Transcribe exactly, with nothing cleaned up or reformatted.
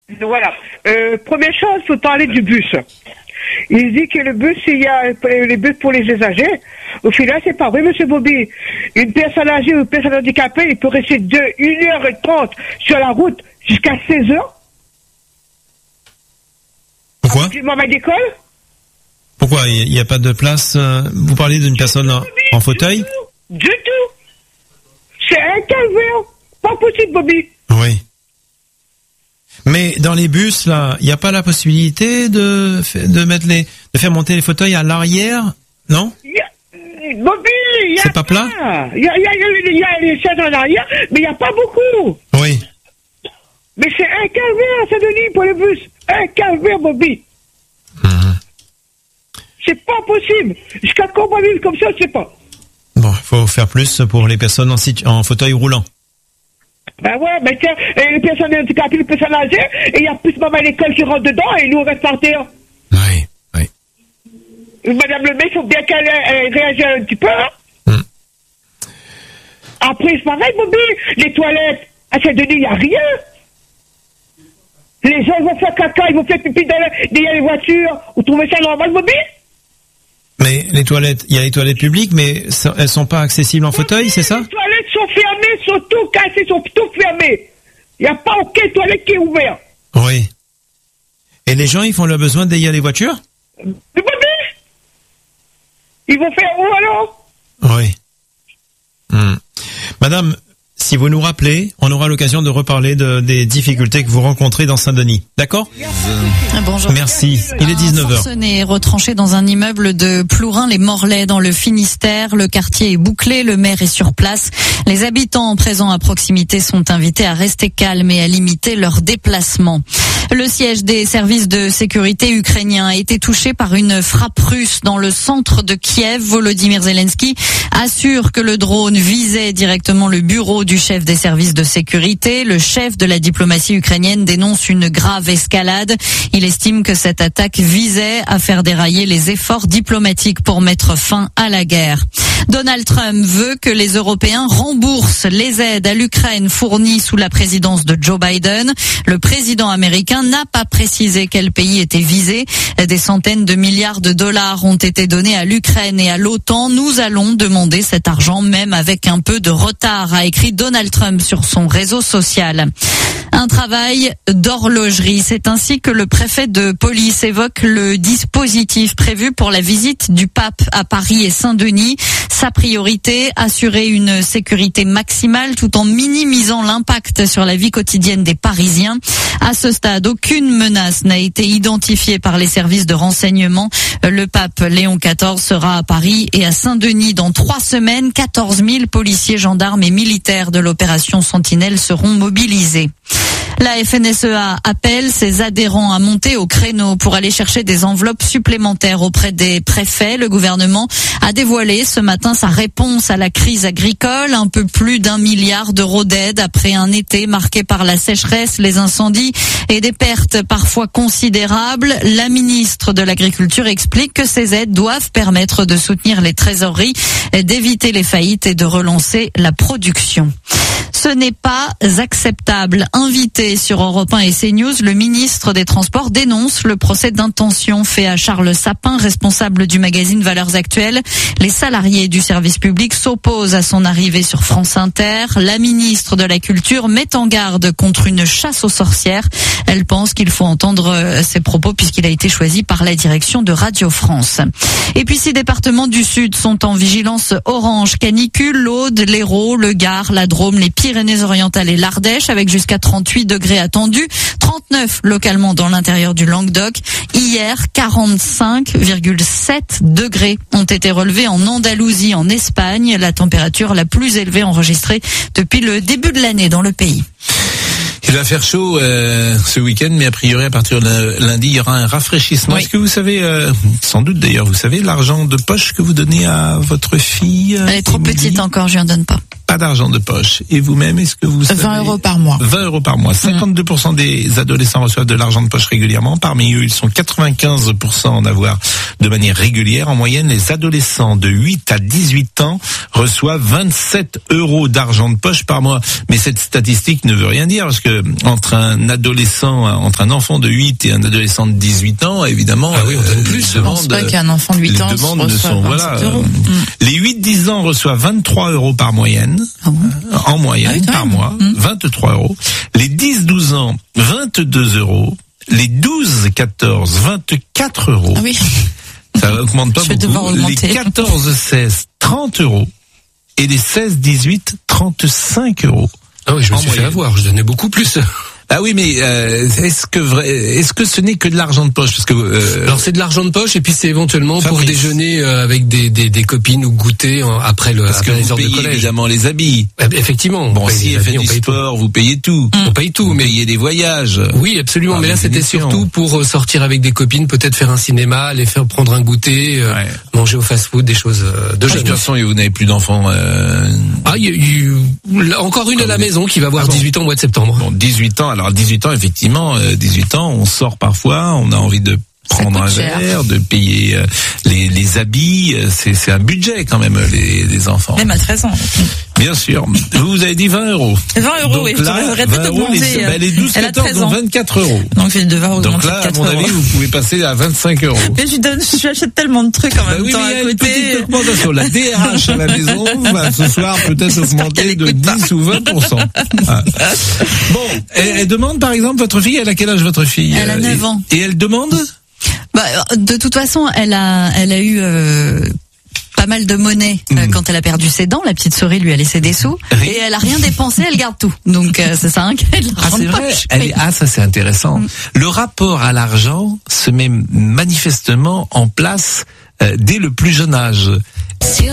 Voilà. Euh, première chose, faut parler du bus. Il dit que le bus, il y a les bus pour les âgés. Au final, c'est pas vrai, monsieur Bobby. Une personne âgée ou une personne handicapée, il peut rester de une heure trente sur la route jusqu'à seize heures. Pourquoi? Avec une maman d'école. Pourquoi? Il n'y a pas de place, euh, vous parlez d'une personne en, en fauteuil? Du tout. Du tout. C'est un calvaire. Pas possible, Bobby. Oui. Mais dans les bus, là, il n'y a pas la possibilité de, de mettre les, de faire monter les fauteuils à l'arrière, non? Y a, Bobby, il y a C'est pas plat? Il y a, y a, y a les chaises en arrière, mais il n'y a pas beaucoup. Oui. Mais c'est un calvaire à Saint-Denis pour le bus. Un calvaire, Bobby. Mmh. C'est pas possible. Jusqu'à Combaville, comme ça, je sais pas. Bon, il faut faire plus pour les personnes en, situ- en fauteuil roulant. Ben ouais, mais tiens, et les personnes handicapées, les personnes âgées, et il y a plus maman à l'école qui rentre dedans, et nous on reste par terre. Oui, oui. Madame le maire, il faut bien qu'elle euh, réagisse un petit peu, hein. Mm. Après, c'est pareil, Bobby, les toilettes, à Saint-Denis, il n'y a rien. Les gens, ils vont faire caca, ils vont faire pipi dans les, derrière les voitures. Vous trouvez ça normal, Bobby? Mais les toilettes, il y a les toilettes publiques, mais ça- elles sont pas accessibles en fauteuil, c'est ça? Les toilettes sont fermées, sont tout cassées, sont tout fermées. Il n'y a pas aucune toilette qui est ouverte. Oui. Et les gens, ils font leur besoin derrière les voitures? Mais Bobby, ils vont faire où alors? Oui. Hmm. Madame, si vous nous rappelez, on aura l'occasion de reparler de, des difficultés que vous rencontrez dans Saint-Denis. D'accord? Bonjour. Merci. Il est dix-neuf heures. Un forcené est retranché dans un immeuble de Plourin-les-Morlaix dans le Finistère. Le quartier est bouclé, le maire est sur place. Les habitants présents à proximité sont invités à rester calmes et à limiter leurs déplacements. Le siège des services de sécurité ukrainiens a été touché par une frappe russe dans le centre de Kiev. Volodymyr Zelensky assure que le drone visait directement le bureau du chef des services de sécurité. Le chef de la diplomatie ukrainienne dénonce une grave escalade. Il estime que cette attaque visait à faire dérailler les efforts diplomatiques pour mettre fin à la guerre. Donald Trump veut que les Européens remboursent les aides à l'Ukraine fournies sous la présidence de Joe Biden. Le président américain n'a pas précisé quel pays était visé. Des centaines de milliards de dollars ont été donnés à l'Ukraine et à l'OTAN. Nous allons demander cet argent même avec un peu de retard, a écrit Donald Trump sur son réseau social. Un travail d'horlogerie. C'est ainsi que le préfet de police évoque le dispositif prévu pour la visite du pape à Paris et Saint-Denis. Sa priorité, assurer une sécurité maximale tout en minimisant l'impact sur la vie quotidienne des Parisiens. À ce stade, aucune menace n'a été identifiée par les services de renseignement. Le pape Léon quatorze sera à Paris et à Saint-Denis dans trois semaines. quatorze mille policiers, gendarmes et militaires de l'opération Sentinelle seront mobilisés. La F N S E A appelle ses adhérents à monter au créneau pour aller chercher des enveloppes supplémentaires auprès des préfets. Le gouvernement a dévoilé ce matin sa réponse à la crise agricole. Un peu plus d'un milliard d'euros d'aide après un été marqué par la sécheresse, les incendies et des pertes parfois considérables. La ministre de l'Agriculture explique que ces aides doivent permettre de soutenir les trésoreries, d'éviter les faillites et de relancer la production. Ce n'est pas acceptable. Invité sur Europe un et CNews, le ministre des Transports dénonce le procès d'intention fait à Charles Sapin, responsable du magazine Valeurs Actuelles. Les salariés du service public s'opposent à son arrivée sur France Inter. La ministre de la Culture met en garde contre une chasse aux sorcières. Elle pense qu'il faut entendre ses propos puisqu'il a été choisi par la direction de Radio France. Et puis six départements du Sud sont en vigilance orange canicule, l'Aude, l'Hérault, le Gard, la Drôme, les Pyrénées-Orientales et l'Ardèche avec jusqu'à trente-huit degrés attendus, trente-neuf localement dans l'intérieur du Languedoc. Hier, quarante-cinq virgule sept degrés ont été relevés en Andalousie, en Espagne, la température la plus élevée enregistrée depuis le début de l'année dans le pays. Il va faire chaud euh, ce week-end, mais a priori à partir de lundi, il y aura un rafraîchissement. Oui. Est-ce que vous savez, euh, sans doute d'ailleurs, vous savez l'argent de poche que vous donnez à votre fille? Elle est trop Émilie? petite encore, je lui en donne pas. pas d'argent de poche. Et vous-même, est-ce que vous savez... vingt euros par mois. vingt euros par mois. cinquante-deux pour cent des adolescents reçoivent de l'argent de poche régulièrement. Parmi eux, ils sont quatre-vingt-quinze pour cent en avoir de manière régulière. En moyenne, les adolescents de huit à dix-huit ans reçoivent vingt-sept euros d'argent de poche par mois. Mais cette statistique ne veut rien dire parce que entre un adolescent, entre un enfant de huit et un adolescent de dix-huit ans, évidemment, ah oui, on donne plus. Je pense pas qu'un enfant de huit ans demandes ne sont, voilà, euros. Les huit dix ans reçoivent vingt-trois euros par moyenne. Ah bon En moyenne, ah, par même. mois, mmh. vingt-trois euros. Les dix douze ans, vingt-deux euros. Les douze quatorze, vingt-quatre euros. Ah oui. Ça augmente pas Je vais beaucoup. devoir augmenter. Les quatorze seize, trente euros. Et les seize dix-huit, trente-cinq euros. Ah oui, je me En suis moyenne. fait avoir, je donnais beaucoup plus. Ah oui, mais euh, est-ce que vrai, est-ce que ce n'est que de l'argent de poche parce que euh, Alors c'est de l'argent de poche et puis c'est éventuellement Fabrice. pour déjeuner euh, avec des, des, des copines ou goûter euh, après le parce après que les vous heures de payez collège. évidemment les habits. Eh bien, effectivement. Bon, on paye si les elle fait habits, on du paye tout. sport, vous payez tout. On paye tout, Vous mais payez des voyages. oui, absolument. Ah, mais là, des c'était émissions. surtout pour euh, sortir avec des copines, peut-être faire un cinéma, aller faire prendre un goûter, euh, Ouais. manger au fast-food, des choses euh, de De jeunes. toute façon, vous n'avez plus d'enfants. Euh... Ah, il y a eu là, encore une à la maison qui va avoir Ah bon. dix-huit ans au mois de septembre. Bon, dix-huit ans. Alors, dix-huit ans, effectivement, euh, dix-huit ans, on sort parfois, on a envie de prendre coûte un cher. verre, de payer euh, les, les habits. euh, C'est, c'est un budget quand même, les, les enfants. Même à treize ans. Bien sûr. Vous, vous avez dit vingt euros. vingt euros, Donc oui. là, J'aurais vingt peut-être euros, augmenté. les, bah, les douze Elle a quatorze treize ont ans. vingt-quatre euros. Donc je vais devoir augmenter Donc de là, à quatre mon euros. avis, vous pouvez passer à vingt-cinq euros. Mais je donne, je achète tellement de trucs en Bah même oui, temps mais il y à a une côté. petite augmentation. La D R H à la maison va ce soir peut-être augmenter qu'elle de écoute pas. dix ou vingt pour cent. Ah. Bon, elle, elle demande par exemple votre fille, elle a quel âge votre fille? Elle a Euh, neuf ans. Et, et elle demande? Bah, de toute façon, elle a, elle a eu euh, pas mal de monnaie euh, Mm. quand elle a perdu ses dents. La petite souris lui a laissé des sous Oui. et elle a rien dépensé, elle garde tout. Donc euh, c'est ça hein, qu'elle de Ah, l'argent c'est de vrai. poche. Elle Oui. est, ah, ça c'est intéressant. Le rapport à l'argent se met manifestement en place euh, dès le plus jeune âge.